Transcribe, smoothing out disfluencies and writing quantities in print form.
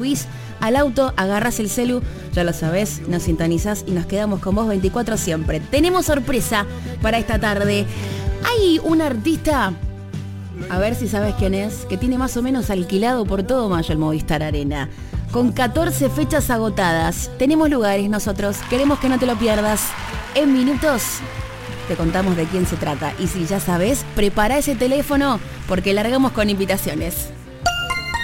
subís al auto, agarras el celu, ya lo sabés, nos sintonizás y nos quedamos con vos 24 siempre. Tenemos sorpresa para esta tarde. Hay un artista, a ver si sabes quién es, que tiene más o menos alquilado por todo mayo el Movistar Arena. Con 14 fechas agotadas. Tenemos lugares nosotros, queremos que no te lo pierdas. En minutos te contamos de quién se trata. Y si ya sabes, prepara ese teléfono porque largamos con invitaciones.